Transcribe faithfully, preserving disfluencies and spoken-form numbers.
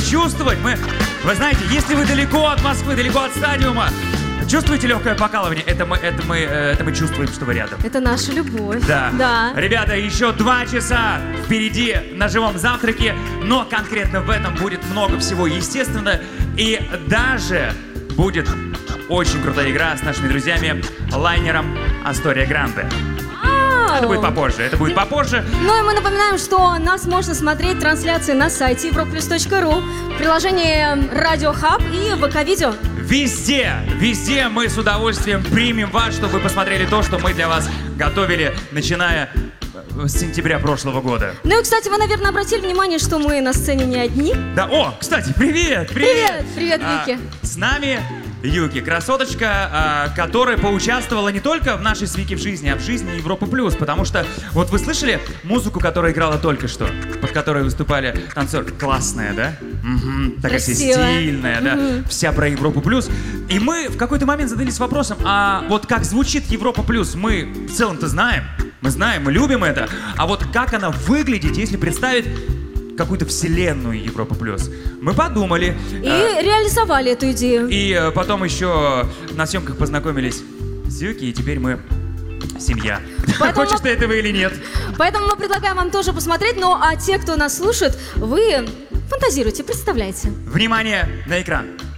почувствовать. Мы, вы знаете, если вы далеко от Москвы, далеко от стадиума, чувствуете легкое покалывание? Это мы, это мы, это мы чувствуем, что вы рядом. Это наша любовь. Да. Да. Ребята, еще два часа впереди на живом завтраке, но конкретно в этом будет много всего, естественно, и даже будет очень крутая игра с нашими друзьями лайнером Астория Гранде. Это будет попозже, это будет попозже. Ну и мы напоминаем, что нас можно смотреть трансляции на сайте европлюс точка ру, в приложении Радио Хаб и ВК-видео. Везде, везде мы с удовольствием примем вас, чтобы вы посмотрели то, что мы для вас готовили, начиная с сентября прошлого года. Ну и, кстати, вы, наверное, обратили внимание, что мы на сцене не одни. Да, о, кстати, привет, Привет, привет. привет, а, Вики. С нами Юки, красоточка, а, которая поучаствовала не только в нашей с Вики в жизни, а в жизни Европы Плюс, потому что, вот вы слышали музыку, которая играла только что, под которой выступали танцоры? Классная, да? Угу, такая вся стильная, да? Угу. Вся про Европу Плюс. И мы в какой-то момент задались вопросом, а вот как звучит Европа Плюс, мы в целом-то знаем, мы знаем, мы любим это, а вот как она выглядит, если представить какую-то вселенную Европа Плюс. Мы подумали. И э, реализовали эту идею. И э, потом еще на съемках познакомились с Юки, и теперь мы семья. Поэтому Хочешь мы... ты этого или нет? Поэтому мы предлагаем вам тоже посмотреть, ну а те, кто нас слушает, вы фантазируйте, представляйте. Внимание на экран.